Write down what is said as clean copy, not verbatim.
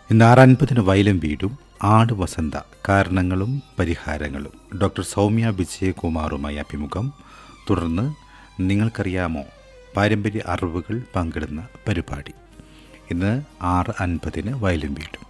ഇന്ന് 6:50 വയലും വീടും ആട് വസന്ത കാരണങ്ങളും പരിഹാരങ്ങളും ഡോക്ടർ സൗമ്യ വിജയകുമാറുമായി അഭിമുഖം. തുടർന്ന് നിങ്ങൾക്കറിയാമോ പാരമ്പര്യ അറിവുകൾ പങ്കിടുന്ന പരിപാടി. ഇന്ന് 6:50 വയലും വീടും.